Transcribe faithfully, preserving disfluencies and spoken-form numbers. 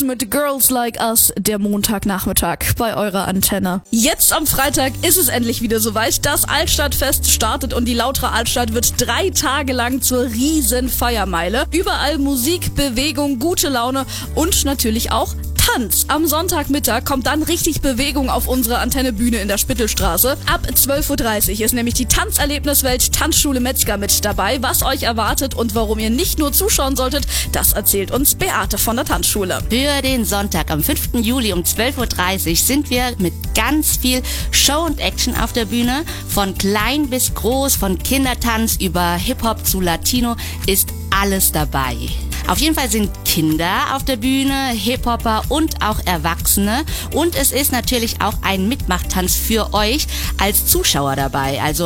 mit Girls Like Us, der Montagnachmittag bei eurer Antenne. Jetzt am Freitag ist es endlich wieder soweit. Das Altstadtfest startet und die Lauterer Altstadt wird drei Tage lang zur riesen Feiermeile. Überall Musik, Bewegung, gute Laune und natürlich auch Tanz. Am Sonntagmittag kommt dann richtig Bewegung auf unsere Antennebühne in der Spittelstraße. Ab zwölf Uhr dreißig ist nämlich die Tanzerlebniswelt Tanzschule Metzger mit dabei. Was euch erwartet und warum ihr nicht nur zuschauen solltet, das erzählt uns Beate von der Tanzschule. Für den Sonntag am fünften Juli um zwölf Uhr dreißig sind wir mit ganz viel Show und Action auf der Bühne. Von klein bis groß, von Kindertanz über Hip-Hop zu Latino ist alles dabei. Auf jeden Fall sind Kinder auf der Bühne, Hip-Hopper und auch Erwachsene. Und es ist natürlich auch ein Mitmachtanz für euch als Zuschauer dabei. Also